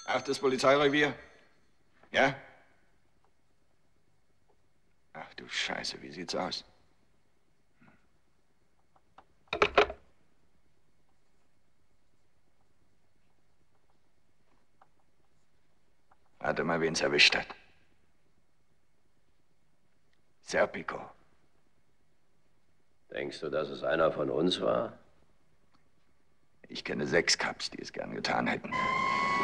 8. Polizeirevier? Ja? Ach du Scheiße, wie sieht's aus? Warte mal, wen's erwischt hat. Serpico. Denkst du, dass es einer von uns war? Ich kenne 6 Cops, die es gern getan hätten.